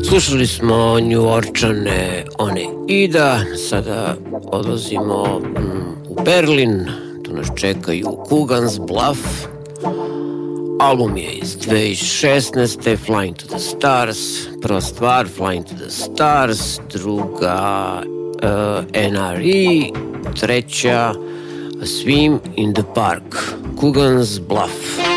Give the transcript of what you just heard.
Slušali smo New Orčane, one Ida, sada odlazimo u Berlin, tu nas čekaju Coogan's Bluff, album je iz 2016. Flying to the Stars, prva stvar Flying to the Stars, druga NRE, treća A Swim in the Park, Coogan's Bluff.